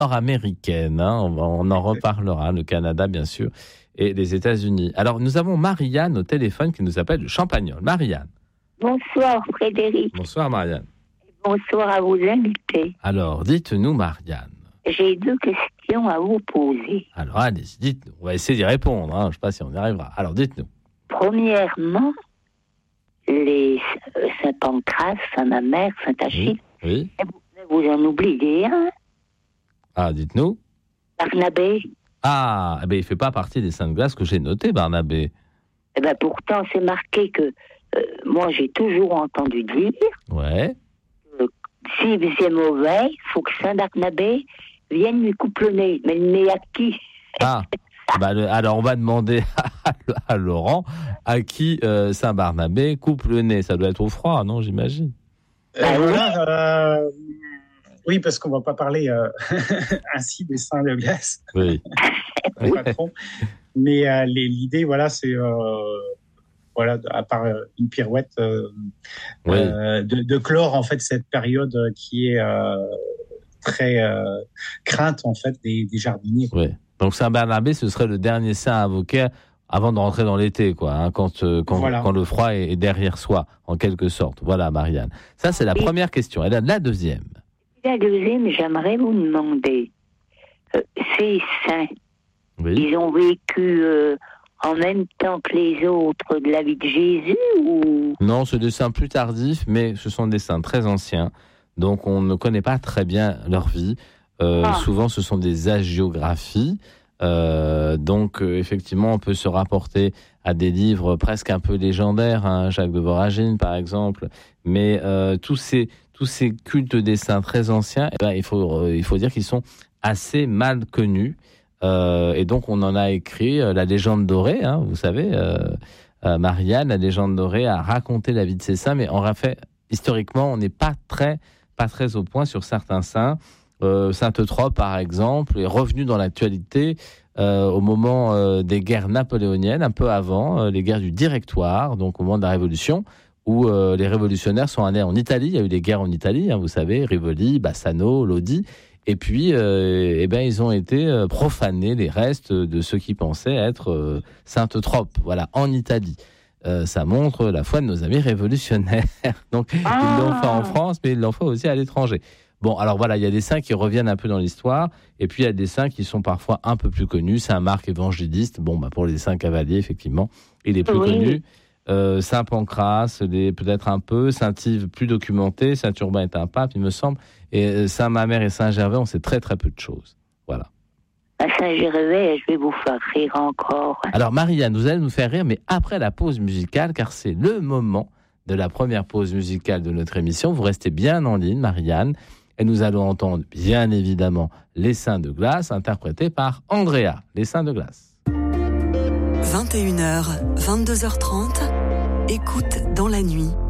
nord-américaine. On en reparlera, le Canada, bien sûr, et les États-Unis. Alors, nous avons Marianne au téléphone qui nous appelle de Champagnole. Marianne. Bonsoir Frédéric. Bonsoir, Marianne. Bonsoir à vos invités. Alors, dites-nous, Marianne. J'ai 2 questions à vous poser. Alors, allez-y, dites-nous. On va essayer d'y répondre. Je ne sais pas si on y arrivera. Alors, dites-nous. Premièrement, les Saint-Pancras, Saint-Mamère, Saint-Achille. Oui. Vous en oubliez un. Ah, dites-nous. Barnabé. Ah, il ne fait pas partie des saints de glace que j'ai notés, Barnabé. Pourtant, c'est marqué que moi, j'ai toujours entendu dire Ouais. s'il faisait mauvais, il faut que Saint-Barnabé vienne lui couper le nez. Mais le nez à qui? Alors, on va demander à Laurent à qui Saint-Barnabé coupe le nez. Ça doit être au froid, non, j'imagine. Oui, parce qu'on ne va pas parler ainsi des saints de glace. Oui. Patron. Mais l'idée, c'est à part une pirouette, de clore en fait cette période qui est très crainte en fait des jardiniers. Oui. Donc Saint Barnabé, ce serait le dernier saint à invoquer avant de rentrer dans l'été, quand le froid est derrière soi, en quelque sorte. Voilà, Marianne. Ça, c'est la première question. Et la deuxième. La deuxième, j'aimerais vous demander, ces saints, ils ont vécu en même temps que les autres de la vie de Jésus ou... Non, c'est des saints plus tardifs, mais ce sont des saints très anciens, donc on ne connaît pas très bien leur vie. Souvent, ce sont des hagiographies. Donc, effectivement, on peut se rapporter à des livres presque un peu légendaires, Jacques de Voragine, par exemple. Mais tous ces cultes des saints très anciens, il faut dire qu'ils sont assez mal connus. Et donc, on en a écrit la légende dorée, vous savez, Marianne, la légende dorée a raconté la vie de ces saints, mais en fait, historiquement, on n'est pas très au point sur certains saints. Saint Eutrope, par exemple, est revenu dans l'actualité au moment des guerres napoléoniennes, un peu avant, les guerres du Directoire, donc au moment de la Révolution, où les révolutionnaires sont allés en Italie. Il y a eu des guerres en Italie, vous savez, Rivoli, Bassano, Lodi. Et puis, ils ont été profanés, les restes de ceux qui pensaient être Saint Eutrope, en Italie. Ça montre la foi de nos amis révolutionnaires. Donc, ils l'ont fait en France, mais ils l'ont fait aussi à l'étranger. Bon, alors voilà, il y a des saints qui reviennent un peu dans l'histoire, et puis il y a des saints qui sont parfois un peu plus connus. Saint Marc évangéliste, pour les saints cavaliers, effectivement, il est plus connu. Saint Pancras, peut-être un peu. Saint Yves, plus documenté. Saint Urbain est un pape, il me semble. Et Saint Mamère et Saint Gervais, on sait très très peu de choses. Voilà. À Saint Gervais, je vais vous faire rire encore. Alors Marianne, vous allez nous faire rire, mais après la pause musicale, car c'est le moment de la première pause musicale de notre émission. Vous restez bien en ligne, Marianne. Et nous allons entendre, bien évidemment, Les Saints de glace, interprétés par Andrea, Les Saints de glace. 21h, 22h30, écoute dans la nuit,